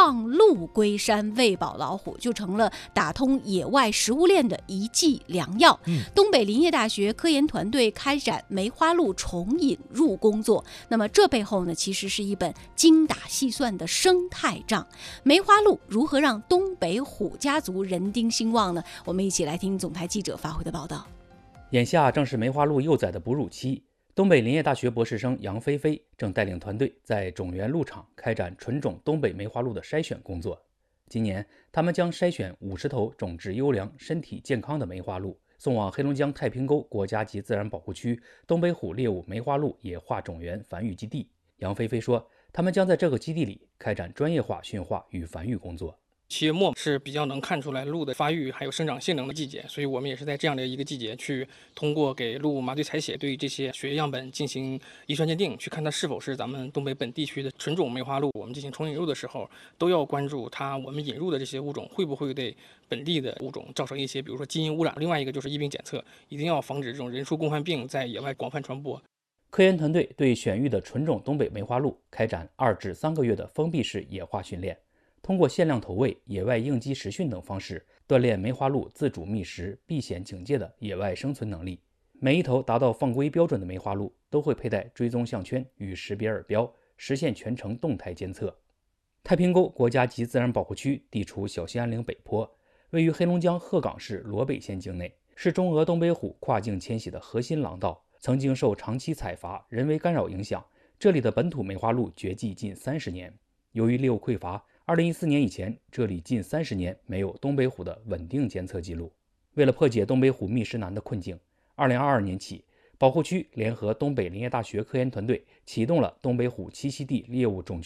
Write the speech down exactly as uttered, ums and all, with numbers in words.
放鹿归山，喂饱老虎，就成了打通野外食物链的一剂良药。 嗯、 东北林业大学科研团队开展梅花鹿重引入工作，那么这背后呢，其实是一本精打细算的生态账。梅花鹿如何让东北虎家族人丁兴旺呢？我们一起来听总台记者发回的报道。 眼下正是梅花鹿幼崽的哺乳期，东北林业大学博士生杨菲菲正带领团队在种源鹿场开展纯种东北梅花鹿的筛选工作。今年，他们将筛选五十头种质优良、身体健康的梅花鹿，送往黑龙江太平沟国家级自然保护区东北虎猎物梅花鹿野化种源繁育基地。杨菲菲说，他们将在这个基地里开展专业化驯化与繁育工作。 七月末是比较能看出来鹿的发育还有生长性能的季节，所以我们也是在这样的一个季节去通过给鹿麻醉采血，对这些血液样本进行遗传鉴定，去看它是否是咱们东北本地区的纯种梅花鹿。我们进行重引入的时候，都要关注它我们引入的这些物种会不会对本地的物种造成一些比如说基因污染。另外一个就是疫病检测，一定要防止这种人畜共患病在野外广泛传播。 科研团队对选育的纯种东北梅花鹿开展二至三个月的封闭式野化训练，通过限量投喂、野外应激实训等方式，锻炼梅花鹿自主觅食、避险警戒的野外生存能力。每一头达到放归标准的梅花鹿都会佩戴追踪项圈与识别耳标，实现全程动态监测。太平沟国家级自然保护区地处小兴安岭北坡，位于黑龙江鹤岗市罗北县境内，是中俄东北虎跨境迁徙的核心廊道。曾经受长期采伐、人为干扰影响，这里的本土梅花鹿绝迹近三十年。由于猎物匮乏，二零一四年以前，这里近三十年没有东北虎的稳定监测记录。为了破解东北虎觅食难的困境，二零二二年起，保护区联合东北林业大学科研团队启动了东北虎栖息地猎物种